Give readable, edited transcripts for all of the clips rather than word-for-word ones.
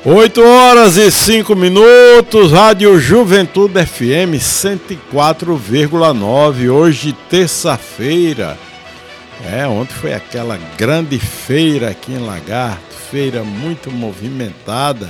8h05, Rádio Juventude FM 104,9, hoje terça-feira. Ontem foi aquela grande feira aqui em Lagarto, feira muito movimentada.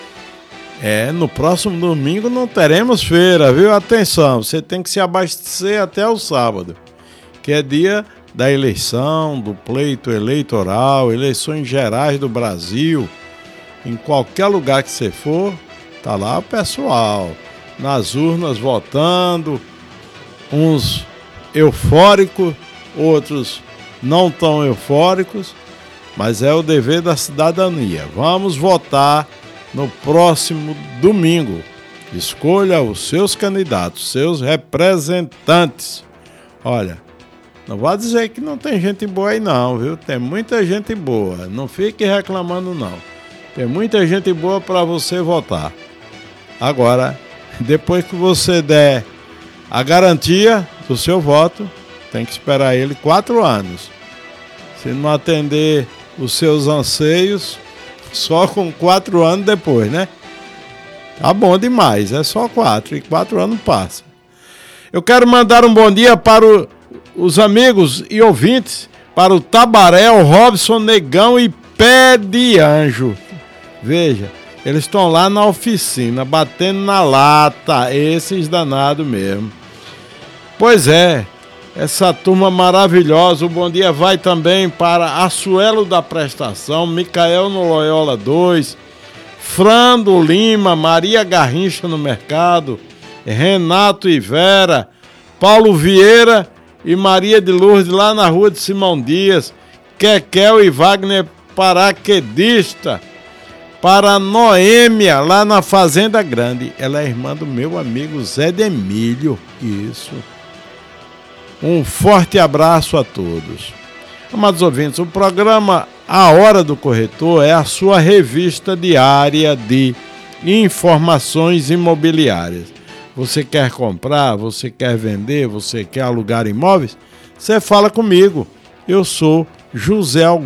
No próximo domingo não teremos feira, viu? Atenção, você tem que se abastecer até o sábado, que é dia da eleição, do pleito eleitoral, eleições gerais do Brasil. Em qualquer lugar que você for, tá lá o pessoal nas urnas votando, uns eufóricos, outros não tão eufóricos, mas é o dever da cidadania. Vamos votar no próximo domingo. Escolha os seus candidatos, seus representantes. Olha, não vá dizer que não tem gente boa aí não, viu? Tem muita gente boa, não fique reclamando não. Tem muita gente boa para você votar. Agora, depois que você der a garantia do seu voto, tem que esperar ele 4 anos. Se não atender os seus anseios, só com 4 anos depois, né? Tá bom demais, é só 4 e 4 anos passa. Eu quero mandar um bom dia para os amigos e ouvintes, para o Tabaréu, Robson, Negão e Pé de Anjo. Veja, eles estão lá na oficina, batendo na lata, esses danados mesmo. Pois é, essa turma maravilhosa. O bom dia vai também para Assuelo da Prestação, Micael no Loyola 2, Frando Lima, Maria Garrincha no Mercado, Renato e Vera, Paulo Vieira e Maria de Lourdes lá na rua de Simão Dias, Kekel e Wagner Paraquedista, para Noêmia, lá na Fazenda Grande. Ela é irmã do meu amigo Zé Demílio. Isso. Um forte abraço a todos. Amados ouvintes, o programa A Hora do Corretor é a sua revista diária de informações imobiliárias. Você quer comprar, você quer vender, você quer alugar imóveis? Você fala comigo. Eu sou José Augusto.